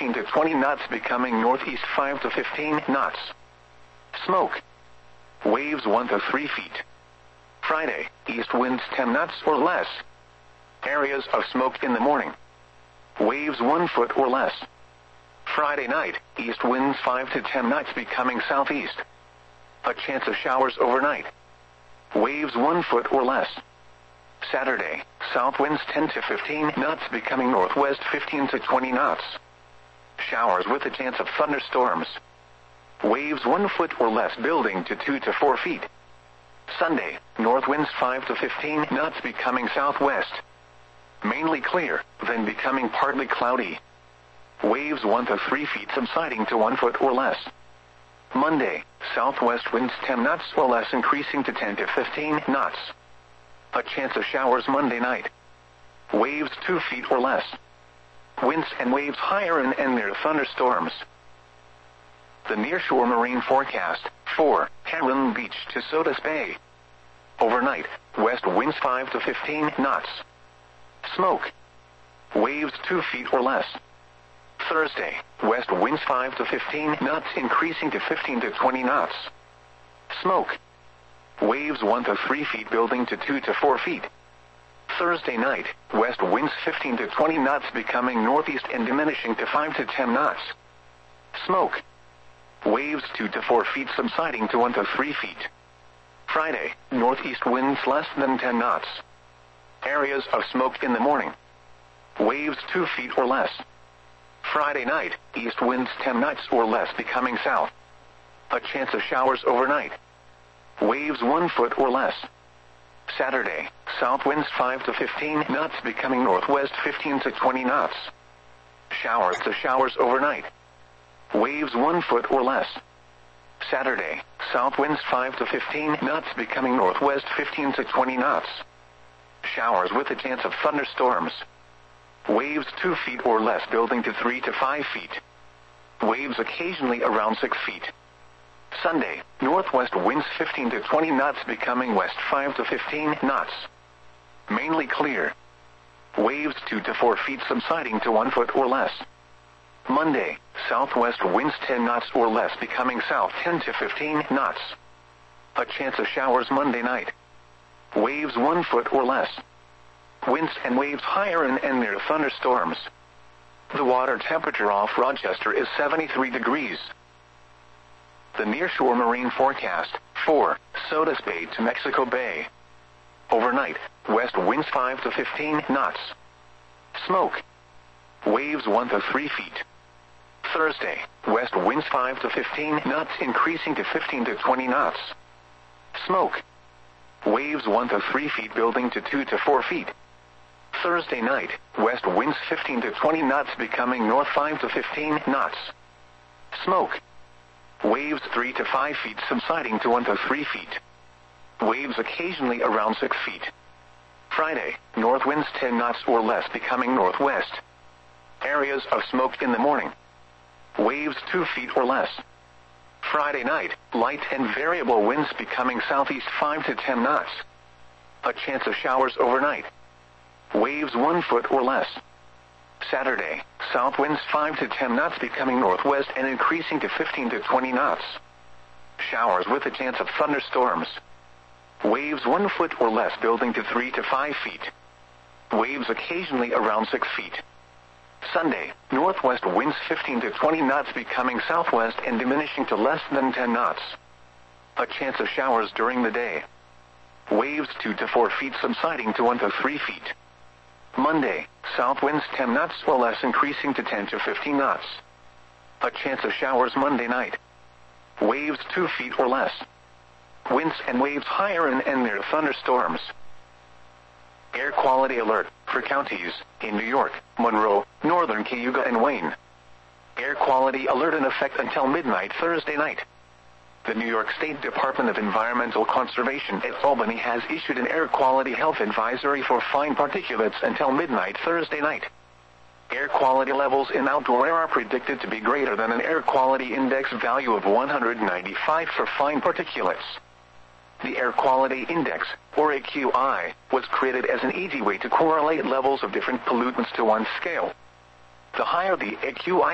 15 to 20 knots, becoming northeast 5 to 15 knots. Smoke. Waves 1 to 3 feet. Friday, east winds 10 knots or less. Areas of smoke in the morning. Waves 1 foot or less. Friday night, east winds 5 to 10 knots, becoming southeast. A chance of showers overnight. Waves 1 foot or less. Saturday, south winds 10 to 15 knots, becoming northwest 15 to 20 knots. Showers with a chance of thunderstorms. Waves 1 foot or less, building to 2 to 4 feet. Sunday, north winds 5 to 15 knots, becoming southwest. Mainly clear, then becoming partly cloudy. Waves 1 to 3 feet, subsiding to 1 foot or less. Monday, southwest winds 10 knots or less, increasing to 10 to 15 knots. A chance of showers Monday night. Waves 2 feet or less. Winds and waves higher and near thunderstorms. The nearshore marine forecast, 4, Heron Beach to Sodus Bay. Overnight, west winds 5 to 15 knots. Smoke. Waves 2 feet or less. Thursday, west winds 5 to 15 knots, increasing to 15 to 20 knots. Smoke. Waves 1 to 3 feet, building to 2 to 4 feet. Thursday night, west winds 15 to 20 knots, becoming northeast and diminishing to 5 to 10 knots. Smoke. Waves 2 to 4 feet, subsiding to 1 to 3 feet. Friday, northeast winds less than 10 knots. Areas of smoke in the morning. Waves 2 feet or less. Friday night, east winds 10 knots or less, becoming south. A chance of showers overnight. Waves 1 foot or less. Saturday, south winds 5 to 15 knots, becoming northwest 15 to 20 knots. Showers to showers overnight. Waves 1 foot or less. Saturday, south winds 5 to 15 knots, becoming northwest 15 to 20 knots. Showers with a chance of thunderstorms. Waves 2 feet or less, building to 3 to 5 feet. Waves occasionally around 6 feet. Sunday, northwest winds 15 to 20 knots, becoming west 5 to 15 knots. Mainly clear. Waves 2 to 4 feet, subsiding to 1 foot or less. Monday, southwest winds 10 knots or less, becoming south 10 to 15 knots. A chance of showers Monday night. Waves 1 foot or less. Winds and waves higher and near thunderstorms. The water temperature off Rochester is 73 degrees. The nearshore marine forecast, 4, Sodus Bay to Mexico Bay. Overnight, west winds 5 to 15 knots. Smoke. Waves 1 to 3 feet. Thursday, west winds 5 to 15 knots, increasing to 15 to 20 knots. Smoke. Waves 1 to 3 feet, building to 2 to 4 feet. Thursday night, west winds 15 to 20 knots, becoming north 5 to 15 knots. Smoke. Waves 3 to 5 feet, subsiding to 1 to 3 feet. Waves occasionally around 6 feet. Friday, north winds 10 knots or less, becoming northwest. Areas of smoke in the morning. Waves 2 feet or less. Friday night, light and variable winds, becoming southeast 5 to 10 knots. A chance of showers overnight. Waves 1 foot or less. Saturday, south winds 5 to 10 knots, becoming northwest and increasing to 15 to 20 knots. Showers with a chance of thunderstorms. Waves 1 foot or less, building to 3 to 5 feet. Waves occasionally around 6 feet. Sunday, northwest winds 15 to 20 knots, becoming southwest and diminishing to less than 10 knots. A chance of showers during the day. Waves 2 to 4 feet, subsiding to 1 to 3 feet. Monday, south winds 10 knots or less, increasing to 10 to 15 knots. A chance of showers Monday night. Waves 2 feet or less. Winds and waves higher and near thunderstorms. Air quality alert for counties in New York, Monroe, Northern Cayuga, and Wayne. Air quality alert in effect until midnight Thursday night. The New York State Department of Environmental Conservation at Albany has issued an air quality health advisory for fine particulates until midnight Thursday night. Air quality levels in outdoor air are predicted to be greater than an air quality index value of 195 for fine particulates. The Air Quality Index, or AQI, was created as an easy way to correlate levels of different pollutants to one scale. The higher the AQI